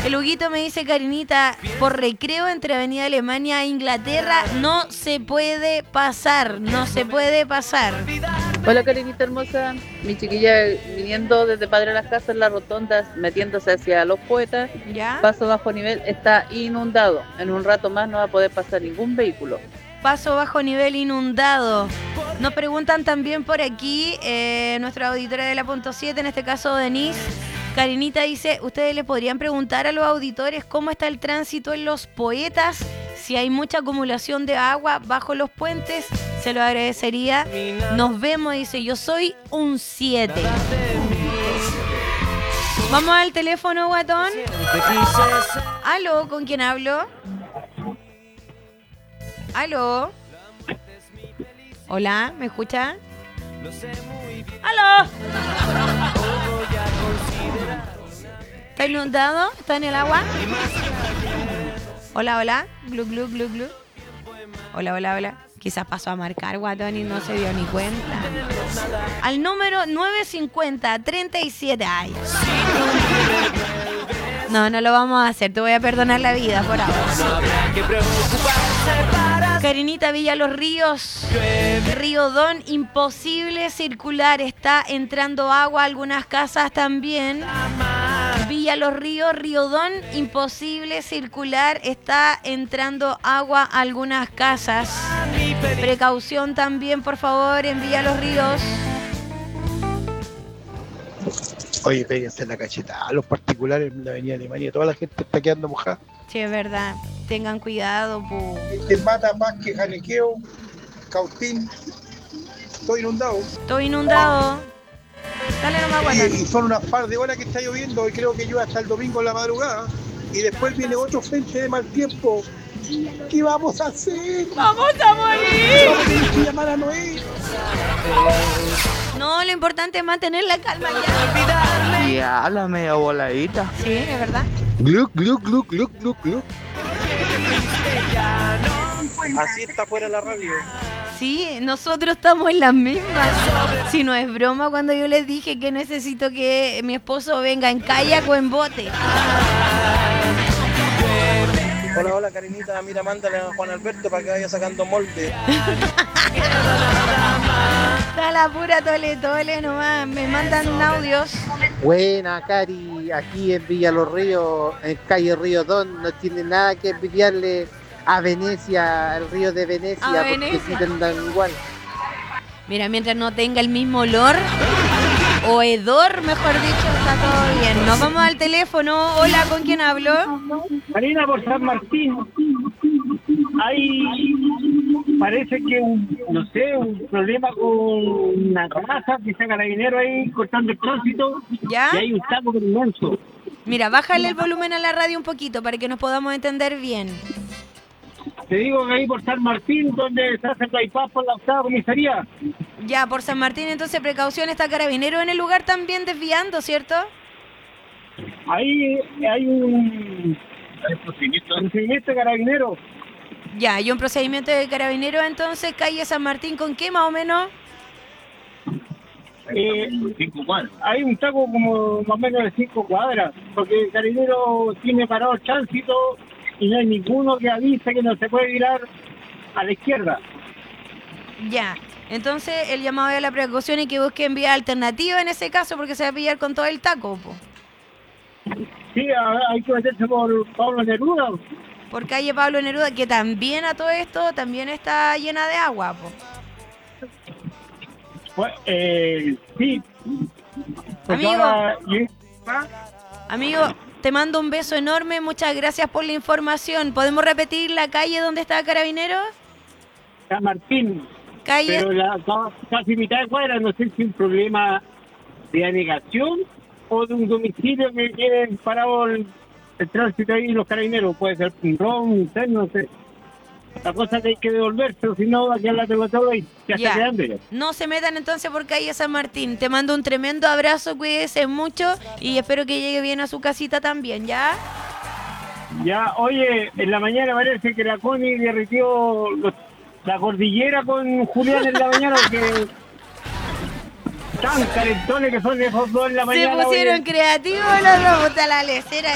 El Huguito me dice, Karinita, por Recreo entre Avenida Alemania e Inglaterra no se puede pasar, no se puede pasar. Hola Karinita hermosa, mi chiquilla viniendo desde Padre Las Casas en las rotondas, metiéndose hacia Los Poetas, ¿Ya? paso bajo nivel, está inundado. En un rato más no va a poder pasar ningún vehículo. Paso bajo nivel inundado. Nos preguntan también por aquí, nuestra auditora de la punto 7, en este caso Denise. Karinita dice, ¿ustedes le podrían preguntar a los auditores cómo está el tránsito en Los Poetas? Si hay mucha acumulación de agua bajo los puentes, se lo agradecería. Nos vemos, dice, yo soy un 7. Vamos al teléfono, guatón. ¿Aló? ¿Con quién hablo? ¿Aló? Hola, ¿me escucha? ¡Aló! ¿Está inundado? ¿Está en el agua? Hola, hola. Glu, glu, glu, glu. Hola, hola, hola. Quizás pasó a marcar, guatón, y no se dio ni cuenta. Al número 950-37. Ay. No lo vamos a hacer. Te voy a perdonar la vida por ahora. Karinita, Villa Los Ríos, Río Don, imposible circular. Está entrando agua a algunas casas también. Villa Los Ríos, Río Don, imposible circular. Está entrando agua a algunas casas. Precaución también, por favor, en Villa Los Ríos. Oye, péguense la cachetada a los particulares en la avenida Alemania. Toda la gente está quedando mojada. Sí, es verdad. Tengan cuidado, pu. Te mata más que Janiqueo, Cautín. Todo inundado. Todo inundado. Dale nomás, guatón. Y son unas par de horas que está lloviendo y creo que llueve hasta el domingo en la madrugada. Y después viene otro frente de mal tiempo. ¿Qué vamos a hacer? ¡Vamos a morir! Vamos a tener que llamar a Noé. No, lo importante es mantener la calma ya. Y háblame, voladita. Sí, es verdad. Gluc, gluc, gluc, gluc, gluc, gluc. Así está fuera la radio. Sí, nosotros estamos en las mismas. Si no es broma cuando yo les dije que necesito que mi esposo venga en kayak o en bote. Hola, hola, Karinita. Mira, mándale a Juan Alberto para que vaya sacando molde. Está la pura tole nomás. Me mandan audios. Buena, Cari, aquí en Villa Los Ríos, en calle Río Don, no tiene nada que envidiarle a Venecia, al río de Venecia, A porque Venecia. sí tendrán igual. Mira, mientras no tenga el mismo olor o hedor, mejor dicho, está todo bien. Nos vamos al teléfono. Hola, ¿con quién hablo? Marina, por San Martín. Hay, parece que un problema con una casa que está carabinero ahí cortando el tránsito. ¿Ya? Y hay un taco inmenso. Mira, bájale el volumen a la radio un poquito para que nos podamos entender bien. Te digo que ahí por San Martín, donde se hace el bypass por la octava comisaría. Ya, por San Martín, entonces precaución, está carabinero en el lugar también desviando, ¿cierto? Ahí hay un procedimiento de carabinero. Ya, hay un procedimiento de carabinero, entonces, calle San Martín, ¿con qué más o menos? 5 cuadras. Hay un taco como más o menos de 5 cuadras, porque el carabinero tiene parado el tránsito y no hay ninguno que avise que no se puede virar a la izquierda. Ya, entonces el llamado es a la precaución y que busquen vía alternativa en ese caso, porque se va a pillar con todo el taco, po. Sí, hay que meterse por Pablo Neruda. Por calle Pablo Neruda, que también a todo esto también está llena de agua, po. Pues, sí. Pues Amigo. ahora, Amigo, te mando un beso enorme, muchas gracias por la información. ¿Podemos repetir la calle donde está Carabineros? San Martín. Calle... Pero casi mitad de cuadra, no sé si es un problema de anegación o de un domicilio que tienen parado el tránsito ahí los carabineros. Puede ser un robo, un tren, no sé. La cosa es que hay que devolverse, o si no, aquí al lado de todo ahí, ya está quedando ya. No se metan entonces por calle San Martín. Te mando un tremendo abrazo, cuídese mucho y espero que llegue bien a su casita también, ¿ya? Ya, oye, en la mañana parece que la Connie derritió la cordillera con Julián en la mañana, porque tan calentones que son de esos dos en la mañana. Se pusieron oye. creativos los dos, puta la lecera.